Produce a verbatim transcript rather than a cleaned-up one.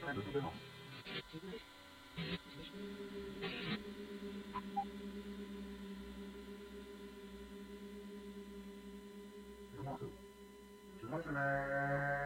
全部出てます。出ます。出ますねー。